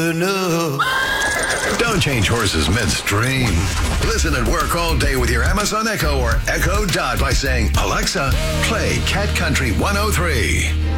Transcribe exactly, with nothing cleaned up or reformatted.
know. Don't change horses midstream. Listen at work all day with your Amazon Echo or Echo Dot by saying, Alexa, play Cat Country one oh three.